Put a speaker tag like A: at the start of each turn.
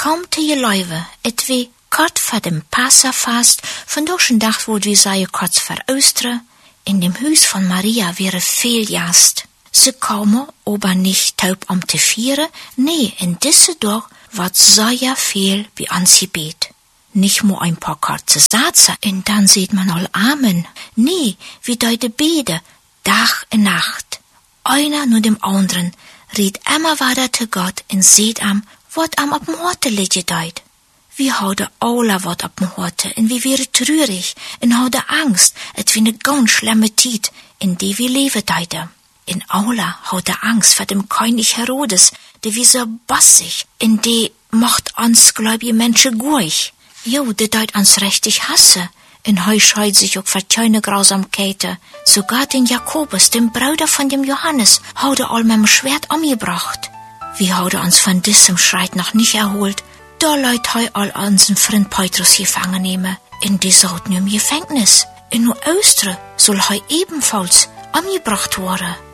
A: kaum te geloven, et wie kort voor dem Passafast, vandaag een dag wo wir sei kurz vor Ostern, in dem Huis von Maria wäre viel Gast. Sie komen aber nicht taub te vieren, nee, in diese Dag wird sehr viel bei uns gebet. Nicht nur ein paar kurze Sätze, und dann sieht man all Amen. Nee, wie deute Bede, Tag und Nacht. Einer nur dem anderen, redet immer weiter zu Gott und sieht wat am op dem Horte liegt deut. Wir houden alle wat op dem Horte, und wir wären trürig, und houden Angst, et wie ne ganz schlimme Zeit, in die wir leben deuten. In alle houden Angst vor dem König Herodes, der wie so bossig, in die macht uns gläubige Menschen guig. Jo, der deut uns richtig hasse, in heu scheut sich auch für keine Grausamkeiten. Sogar den Jakobus, dem Bruder von dem Johannes, houden all mit dem Schwert umgebracht. Wir houden uns von diesem Schreit noch nicht erholt. Da leut heu all unseren Freund Petrus gefangen nehmen. In die sollten im Gefängnis. In nur Östre soll heu ebenfalls umgebracht worden.